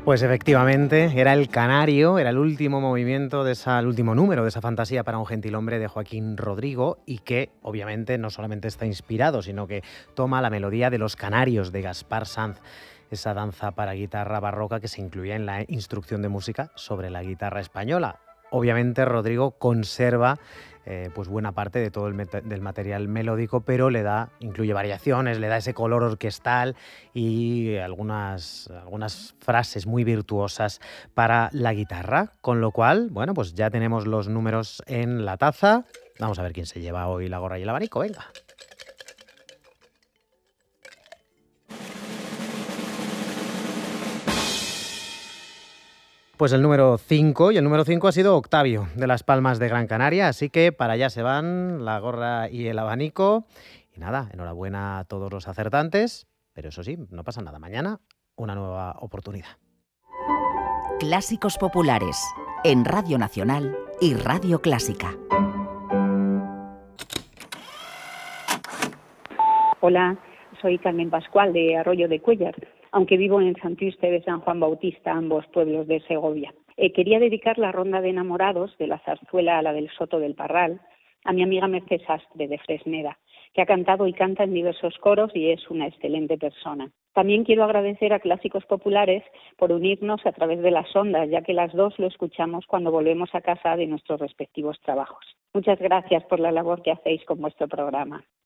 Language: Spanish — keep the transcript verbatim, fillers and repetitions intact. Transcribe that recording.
Pues efectivamente, era El Canario, era el último movimiento de esa, el último número de esa fantasía para un gentilhombre de Joaquín Rodrigo y que obviamente no solamente está inspirado, sino que toma la melodía de Los Canarios de Gaspar Sanz, esa danza para guitarra barroca que se incluía en la instrucción de música sobre la guitarra española. Obviamente Rodrigo conserva eh, pues buena parte de todo el met- del material melódico, pero le da, incluye variaciones, le da ese color orquestal y algunas, algunas frases muy virtuosas para la guitarra. Con lo cual, bueno, pues ya tenemos los números en la taza. Vamos a ver quién se lleva hoy la gorra y el abanico, venga. Pues el número cinco, y el número cinco ha sido Octavio, de Las Palmas de Gran Canaria, así que para allá se van la gorra y el abanico. Y nada, enhorabuena a todos los acertantes, pero eso sí, no pasa nada. Mañana, una nueva oportunidad. Clásicos populares, en Radio Nacional y Radio Clásica. Hola, soy Carmen Pascual de Arroyo de Cuéllar, aunque vivo en Sant Juste de San Juan Bautista, ambos pueblos de Segovia. Eh, quería dedicar la ronda de enamorados de la zarzuela a la del Soto del Parral a mi amiga Mercè Sastre de Fresneda, que ha cantado y canta en diversos coros y es una excelente persona. También quiero agradecer a Clásicos Populares por unirnos a través de las ondas, ya que las dos lo escuchamos cuando volvemos a casa de nuestros respectivos trabajos. Muchas gracias por la labor que hacéis con vuestro programa.